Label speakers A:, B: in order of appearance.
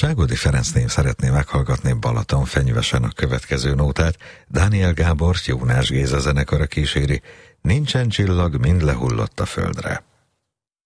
A: Ságódi Ferencnél szeretné meghallgatni Balaton fenyvesen a következő nótát. Dániel Gábort Jónás Géza zenekara kíséri. Nincsen csillag, mind lehullott a földre.